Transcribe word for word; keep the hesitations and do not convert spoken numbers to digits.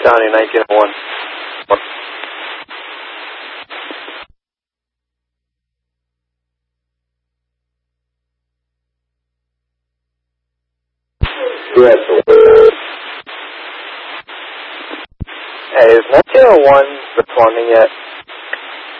County, nineteen oh one. Yes. Hey, is nineteen oh one responding yet?